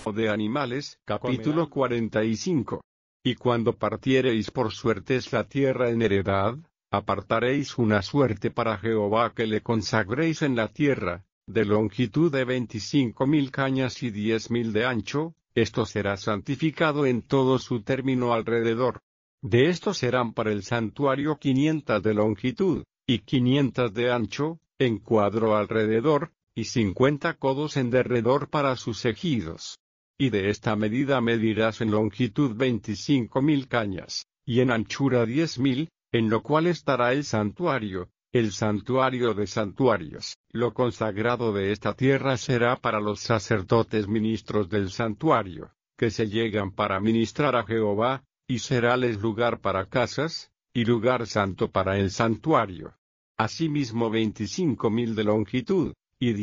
de animales. Capítulo 45. Y cuando partiereis por suertes la tierra en heredad, apartaréis una suerte para Jehová que le consagréis en la tierra, de longitud de 25,000 cañas y 10,000 de ancho. Esto será santificado en todo su término alrededor. De estos serán para el santuario 500 de longitud, y 500 de ancho, en cuadro alrededor, y 50 codos en derredor para sus ejidos. Y de esta medida medirás en longitud 25,000 cañas, y en anchura 10,000, en lo cual estará el santuario de santuarios. Lo consagrado de esta tierra será para los sacerdotes ministros del santuario, que se llegan para ministrar a Jehová, y seráles lugar para casas, y lugar santo para el santuario. Asimismo 25,000 de longitud,